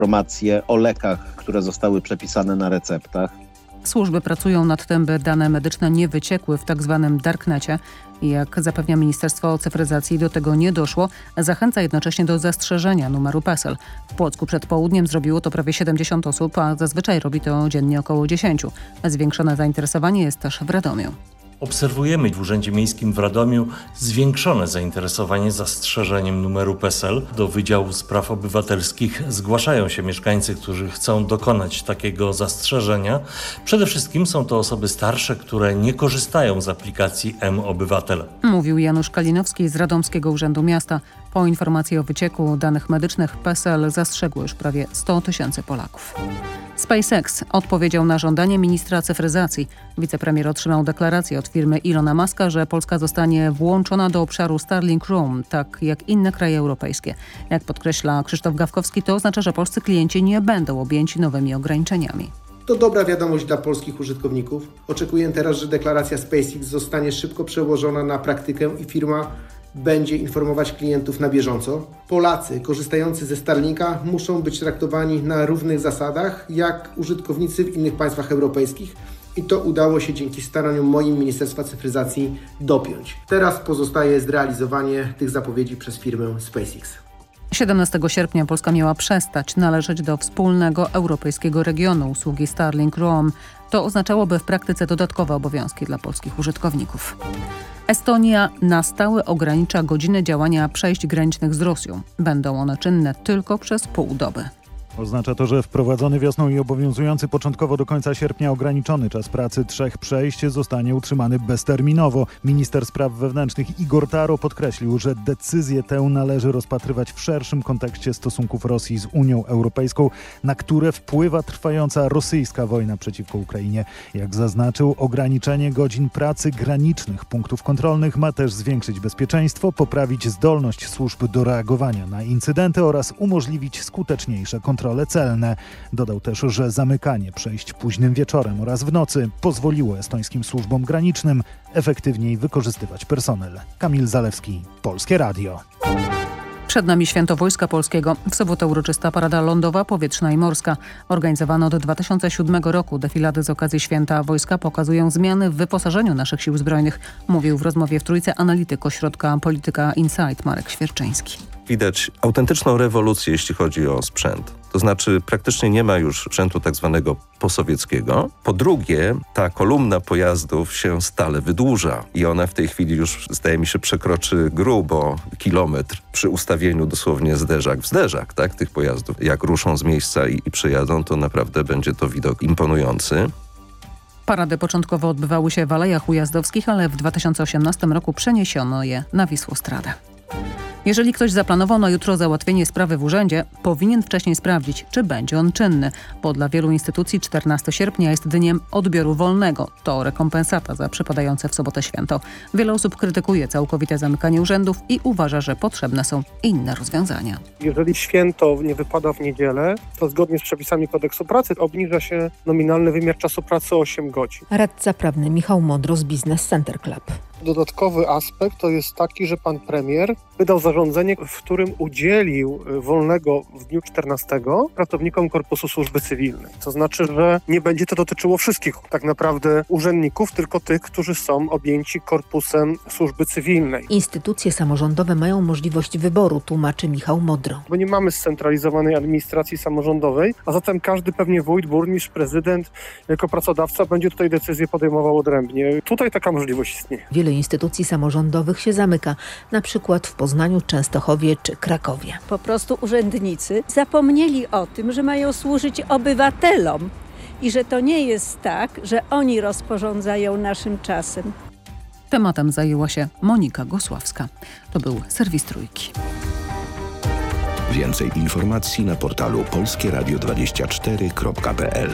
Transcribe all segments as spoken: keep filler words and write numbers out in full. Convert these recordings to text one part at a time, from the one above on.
informacje o lekach, które zostały przepisane na receptach. Służby pracują nad tym, by dane medyczne nie wyciekły w tak zwanym darknecie. Jak zapewnia Ministerstwo Cyfryzacji, do tego nie doszło. Zachęca jednocześnie do zastrzeżenia numeru PESEL. W Płocku przed południem zrobiło to prawie siedemdziesiąt osób, a zazwyczaj robi to dziennie około dziesięć. Zwiększone zainteresowanie jest też w Radomiu. Obserwujemy w Urzędzie Miejskim w Radomiu zwiększone zainteresowanie zastrzeżeniem numeru PESEL. Do Wydziału Spraw Obywatelskich zgłaszają się mieszkańcy, którzy chcą dokonać takiego zastrzeżenia. Przede wszystkim są to osoby starsze, które nie korzystają z aplikacji M-Obywatel. Mówił Janusz Kalinowski z Radomskiego Urzędu Miasta. Po informacji o wycieku danych medycznych PESEL zastrzegło już prawie sto tysięcy Polaków. SpaceX odpowiedział na żądanie ministra cyfryzacji. Wicepremier otrzymał deklarację od firmy Ilona Muska, że Polska zostanie włączona do obszaru Starlink Roam, tak jak inne kraje europejskie. Jak podkreśla Krzysztof Gawkowski, to oznacza, że polscy klienci nie będą objęci nowymi ograniczeniami. To dobra wiadomość dla polskich użytkowników. Oczekuję teraz, że deklaracja SpaceX zostanie szybko przełożona na praktykę i firma będzie informować klientów na bieżąco. Polacy korzystający ze Starlinka muszą być traktowani na równych zasadach jak użytkownicy w innych państwach europejskich i to udało się dzięki staraniom moim Ministerstwa Cyfryzacji dopiąć. Teraz pozostaje zrealizowanie tych zapowiedzi przez firmę SpaceX. siedemnastego sierpnia Polska miała przestać należeć do wspólnego europejskiego regionu usługi Starlink Roam. To oznaczałoby w praktyce dodatkowe obowiązki dla polskich użytkowników. Estonia na stałe ogranicza godziny działania przejść granicznych z Rosją. Będą one czynne tylko przez pół doby. Oznacza to, że wprowadzony wiosną i obowiązujący początkowo do końca sierpnia ograniczony czas pracy trzech przejść zostanie utrzymany bezterminowo. Minister Spraw Wewnętrznych Igor Taro podkreślił, że decyzję tę należy rozpatrywać w szerszym kontekście stosunków Rosji z Unią Europejską, na które wpływa trwająca rosyjska wojna przeciwko Ukrainie. Jak zaznaczył, ograniczenie godzin pracy granicznych punktów kontrolnych ma też zwiększyć bezpieczeństwo, poprawić zdolność służb do reagowania na incydenty oraz umożliwić skuteczniejsze kontrole. Kontrole celne. Dodał też, że zamykanie przejść późnym wieczorem oraz w nocy pozwoliło estońskim służbom granicznym efektywniej wykorzystywać personel. Kamil Zalewski, Polskie Radio. Przed nami Święto Wojska Polskiego. W sobotę uroczysta parada lądowa, powietrzna i morska. Organizowane od dwa tysiące siódmego roku defilady z okazji Święta Wojska pokazują zmiany w wyposażeniu naszych sił zbrojnych. Mówił w rozmowie w Trójce analityk ośrodka Polityka Insight Marek Świerczyński. Widać autentyczną rewolucję, jeśli chodzi o sprzęt. To znaczy praktycznie nie ma już sprzętu tak zwanego posowieckiego. Po drugie, ta kolumna pojazdów się stale wydłuża i ona w tej chwili już, zdaje mi się, przekroczy grubo kilometr przy ustawieniu dosłownie zderzak w zderzak, tak, tych pojazdów. Jak ruszą z miejsca i, i przyjadą, to naprawdę będzie to widok imponujący. Parady początkowo odbywały się w Alejach Ujazdowskich, ale w dwa tysiące osiemnastym roku przeniesiono je na Wisłostradę. Jeżeli ktoś zaplanował na jutro załatwienie sprawy w urzędzie, powinien wcześniej sprawdzić, czy będzie on czynny, bo dla wielu instytucji czternastego sierpnia jest dniem odbioru wolnego. To rekompensata za przypadające w sobotę święto. Wiele osób krytykuje całkowite zamykanie urzędów i uważa, że potrzebne są inne rozwiązania. Jeżeli święto nie wypada w niedzielę, to zgodnie z przepisami kodeksu pracy obniża się nominalny wymiar czasu pracy o osiem godzin. Radca prawny Michał Modro z Business Center Club. Dodatkowy aspekt to jest taki, że pan premier wydał zarządzenie, w którym udzielił wolnego w dniu czternastego pracownikom Korpusu Służby Cywilnej. To znaczy, że nie będzie to dotyczyło wszystkich tak naprawdę urzędników, tylko tych, którzy są objęci Korpusem Służby Cywilnej. Instytucje samorządowe mają możliwość wyboru, tłumaczy Michał Modro. Bo nie mamy scentralizowanej administracji samorządowej, a zatem każdy pewnie wójt, burmistrz, prezydent jako pracodawca będzie tutaj decyzję podejmował odrębnie. Tutaj taka możliwość istnieje. Wiele instytucji samorządowych się zamyka, na przykład w Poznaniu, Częstochowie czy Krakowie. Po prostu urzędnicy zapomnieli o tym, że mają służyć obywatelom i że to nie jest tak, że oni rozporządzają naszym czasem. Tematem zajęła się Monika Gosławska. To był serwis Trójki. Więcej informacji na portalu polskie radio dwadzieścia cztery kropka p l.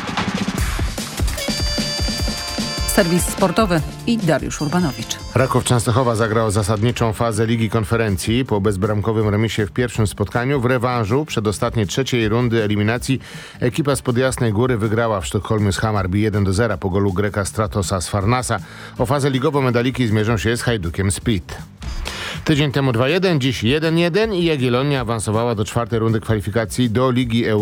Serwis sportowy i Dariusz Urbanowicz. Raków Częstochowa zagrał zasadniczą fazę Ligi Konferencji po bezbramkowym remisie w pierwszym spotkaniu. W rewanżu przedostatniej trzeciej rundy eliminacji ekipa spod Jasnej Góry wygrała w Sztokholmie z Hammarby jeden do zera po golu Greka Stratosa z Farnasa. O fazę ligową medaliki zmierzą się z Hajdukiem Split. Tydzień temu dwa jeden, dziś jeden jeden i Jagiellonia awansowała do czwartej rundy kwalifikacji do Ligi Europejskiej.